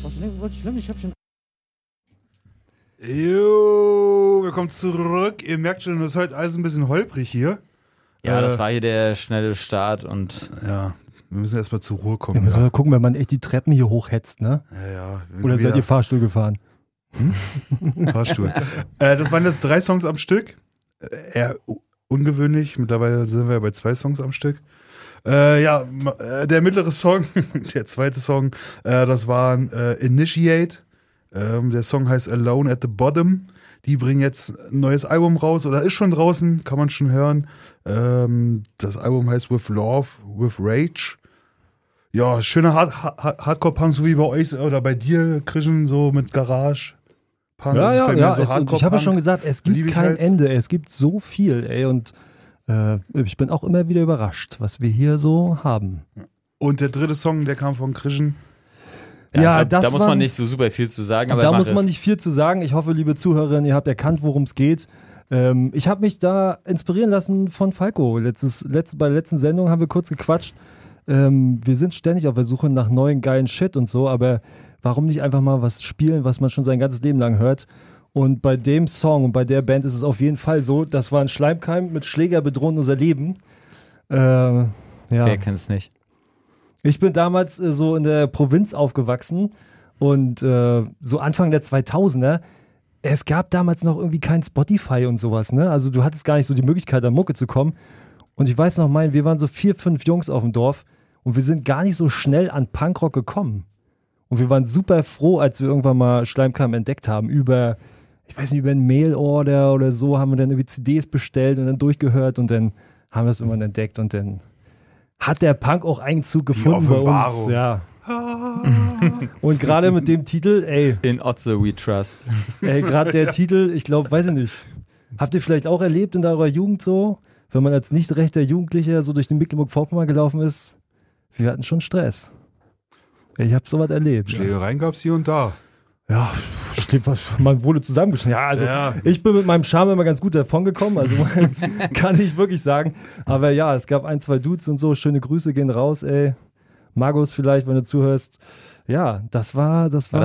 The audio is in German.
Was schlimm, ich hab schon... Jo, willkommen zurück. Ihr merkt schon, das ist heute alles ein bisschen holprig hier. Ja, das war hier der schnelle Start und... Ja, wir müssen erstmal zur Ruhe kommen. Ja, müssen wir gucken, wenn man echt die Treppen hier hochhetzt, ne? Ja. Oder seid ihr Fahrstuhl gefahren? Fahrstuhl. Das waren jetzt 3 Songs am Stück. Eher ungewöhnlich. Mittlerweile sind wir bei 2 Songs am Stück. Der mittlere Song, der zweite Song, das war Initiate. Der Song heißt Alone at the Bottom. Die bringen jetzt ein neues Album raus oder ist schon draußen, kann man schon hören. Das Album heißt With Love, With Rage. Ja, schöner Hardcore-Punk, so wie bei euch oder bei dir, Christian, so mit Garage. Punk. Ja. So ich habe ja schon gesagt, es gibt kein halt. Ende. Es gibt so viel, ey. Und ich bin auch immer wieder überrascht, was wir hier so haben. Und der dritte Song, der kam von Christian. Ja, da muss man nicht so super viel zu sagen. Aber da muss man nicht viel zu sagen. Ich hoffe, liebe Zuhörerinnen, ihr habt erkannt, worum es geht. Ich habe mich da inspirieren lassen von Falco. Bei der letzten Sendung haben wir kurz gequatscht. Wir sind ständig auf der Suche nach neuen, geilen Shit und so, aber warum nicht einfach mal was spielen, was man schon sein ganzes Leben lang hört? Und bei dem Song und bei der Band ist es auf jeden Fall so, das war ein Schleimkeim mit Schläger bedrohen unser Leben. Wer kennt's nicht? Ich bin damals so in der Provinz aufgewachsen und so Anfang der 2000er, es gab damals noch irgendwie kein Spotify und sowas, ne? Also du hattest gar nicht so die Möglichkeit, an Mucke zu kommen. Und ich weiß noch, wir waren so 4, 5 Jungs auf dem Dorf und wir sind gar nicht so schnell an Punkrock gekommen. Und wir waren super froh, als wir irgendwann mal Schleimkeim entdeckt haben, über einen Mail-Order oder so, haben wir dann irgendwie CDs bestellt und dann durchgehört und dann haben wir das irgendwann entdeckt und dann hat der Punk auch Einzug gefunden bei uns. Ja. Und gerade mit dem Titel, In Otze we trust. Gerade der Titel, ich glaube, weiß ich nicht. Habt ihr vielleicht auch erlebt in eurer Jugend so, wenn man als nicht rechter Jugendlicher so durch den Mecklenburg-Vorpommern gelaufen ist? Wir hatten schon Stress. Ich habe sowas erlebt. Schlägereien gab's hier und da. Ja, man wurde zusammengeschnitten. Ja, also ich bin mit meinem Charme immer ganz gut davon gekommen, also kann ich wirklich sagen. Aber ja, es gab 1, 2 Dudes und so. Schöne Grüße gehen raus, ey. Margus vielleicht, wenn du zuhörst. Ja, das war